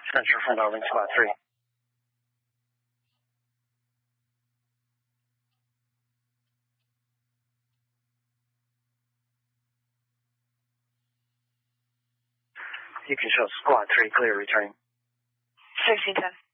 Central from Darwin Squad 3. You can show Squad 3 clear returning. 1610.